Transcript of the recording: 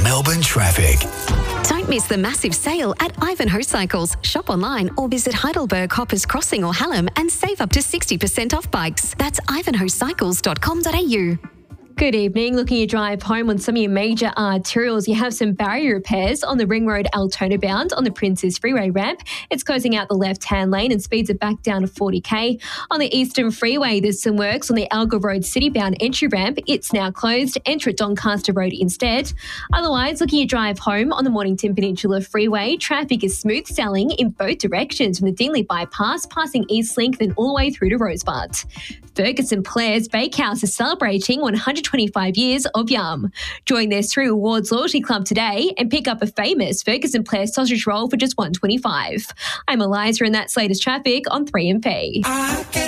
Melbourne traffic. Don't miss the massive sale at Ivanhoe Cycles. Shop online or visit Heidelberg, Hoppers Crossing or Hallam and save up to 60% off bikes. That's ivanhoecycles.com.au. Good evening. Looking at your drive home on some of your major arterials, you have some barrier repairs on the Ring Road Altona bound on the Princes Freeway ramp. It's closing out the left-hand lane and speeds it back down to 40k. On the Eastern Freeway, there's some works on the Alga Road City-bound entry ramp. It's now closed. Enter at Doncaster Road instead. Otherwise, looking at your drive home on the Mornington Peninsula Freeway, traffic is smooth sailing in both directions from the Dingley bypass, passing Eastlink, then all the way through to Rosebud. Ferguson Blair's Bakehouse is celebrating 125 years of yum. Join their Three Awards Loyalty Club today and pick up a famous Ferguson Blair sausage roll for just $1.25. I'm Eliza and that's latest traffic on 3MP.